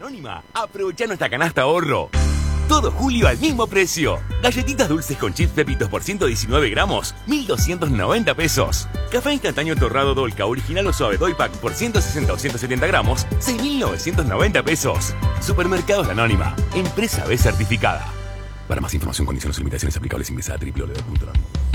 Anónima, aprovecha nuestra canasta ahorro. Todo julio al mismo precio. Galletitas dulces con chips Pepitos por 119 gramos, 1.290 pesos. Café instantáneo torrado Dolca original o suave Doy Pack por 160 o 170 gramos, 6.990 pesos. Supermercados Anónima, empresa B certificada. Para más información, condiciones y limitaciones aplicables ingresa a www.anónima.